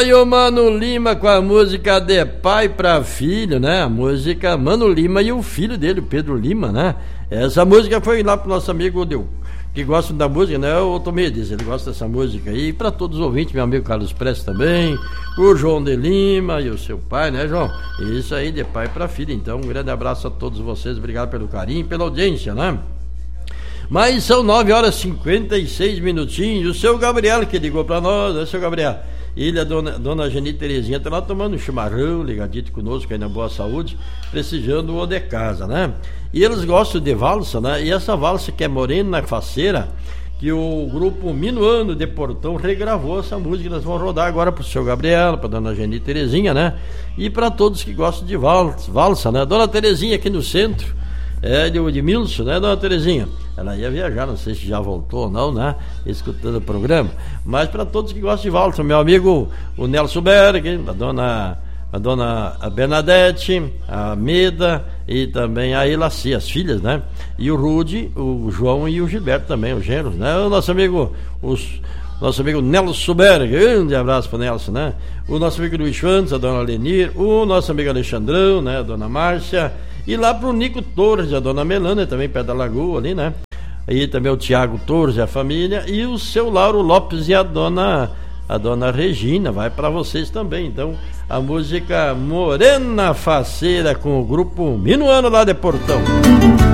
E o Mano Lima com a música De Pai para Filho, né? A música Mano Lima e o filho dele, Pedro Lima, né? Essa música foi lá pro nosso amigo que gosta da música, né? O Tomedes, ele gosta dessa música aí. E para todos os ouvintes, meu amigo Carlos Prestes também, o João de Lima e o seu pai, né, João? Isso aí, De Pai para Filho. Então, um grande abraço a todos vocês, obrigado pelo carinho, pela audiência, né? Mas são 9h56 minutinhos. O seu Gabriel que ligou para nós, né, seu Gabriel? Ele e a dona Geni Terezinha estão lá tomando um chimarrão, ligadito conosco aí na Boa Saúde, prestigiando o de casa, né? E eles gostam de valsa, né? E essa valsa que é Morena Faceira, que o grupo Minuano de Portão regravou essa música, nós vamos rodar agora pro seu Gabriel, pra dona Geni Terezinha, né? E para todos que gostam de valsa, né? Dona Terezinha aqui no centro, de Milson, né, dona Terezinha? Ela ia viajar, não sei se já voltou ou não, né? Escutando o programa. Mas para todos que gostam de valsa, meu amigo, o Nelson Berg, a dona Bernadette, a Meda e também a Elaci, as filhas, né? E o Rude, o João e o Gilberto também, os gêneros, né? O nosso amigo Nelson Berg, grande abraço pro Nelson, né? O nosso amigo Luiz Schwantz, a dona Lenir, o nosso amigo Alexandrão, né? A dona Márcia. E lá pro Nico Torres, a dona Melânia, também perto da Lagoa ali, né? E também o Tiago Torres e a família. E o seu Lauro Lopes e a dona Regina, vai para vocês também. Então, a música Morena Faceira com o grupo Minuano lá de Portão.